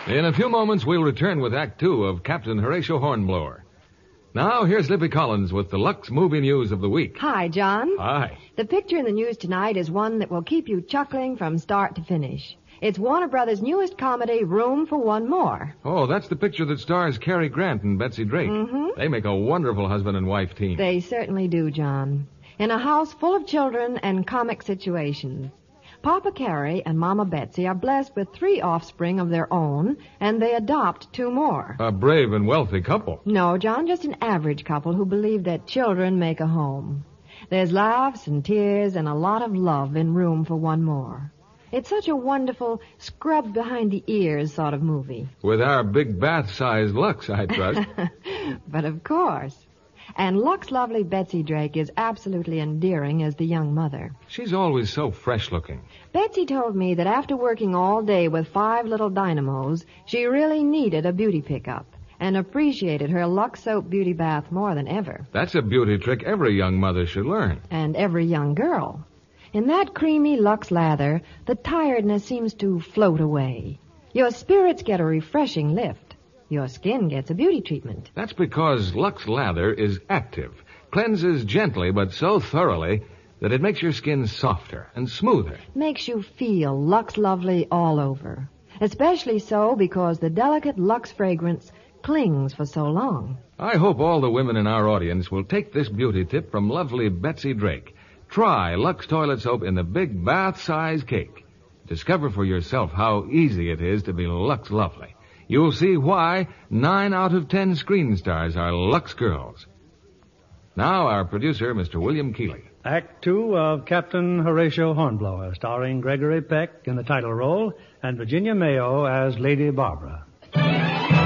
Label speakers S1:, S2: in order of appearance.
S1: In a few moments, we'll return with Act Two of Captain Horatio Hornblower. Now, here's Libby Collins with the Lux Movie News of the Week.
S2: Hi, John.
S1: Hi.
S2: The picture in the news tonight is one that will keep you chuckling from start to finish. It's Warner Brothers' newest comedy, Room for One More.
S1: Oh, that's the picture that stars Cary Grant and Betsy Drake.
S2: Mm-hmm.
S1: They make a wonderful husband and wife team.
S2: They certainly do, John. In a house full of children and comic situations. Papa Cary and Mama Betsy are blessed with 3 offspring of their own, and they adopt 2 more.
S1: A brave and wealthy couple.
S2: No, John, just an average couple who believe that children make a home. There's laughs and tears and a lot of love in Room for One More. It's such a wonderful, scrub-behind-the-ears sort of movie.
S1: With our big bath-sized Lux, I trust.
S2: But of course. And Lux lovely Betsy Drake is absolutely endearing as the young mother.
S1: She's always so fresh-looking.
S2: Betsy told me that after working all day with 5 little dynamos, she really needed a beauty pickup and appreciated her Lux Soap beauty bath more than ever.
S1: That's a beauty trick every young mother should learn.
S2: And every young girl. In that creamy Lux lather, the tiredness seems to float away. Your spirits get a refreshing lift. Your skin gets a beauty treatment.
S1: That's because Lux Lather is active, cleanses gently but so thoroughly that it makes your skin softer and smoother.
S2: Makes you feel Lux Lovely all over. Especially so because the delicate Lux fragrance clings for so long.
S1: I hope all the women in our audience will take this beauty tip from lovely Betsy Drake. Try Lux Toilet Soap in the big bath-size cake. Discover for yourself how easy it is to be Lux Lovely. You'll see why 9 out of 10 screen stars are Lux girls. Now, our producer, Mr. William Keeley.
S3: Act Two of Captain Horatio Hornblower, starring Gregory Peck in the title role and Virginia Mayo as Lady Barbara.